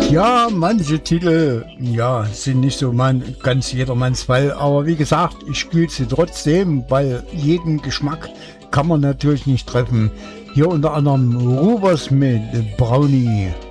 Ja, manche Titel, ja, sind nicht so ganz jedermanns Fall, aber wie gesagt, ich spiele sie trotzdem, weil jeden Geschmack kann man natürlich nicht treffen. Hier unter anderem Rubers mit Brownie.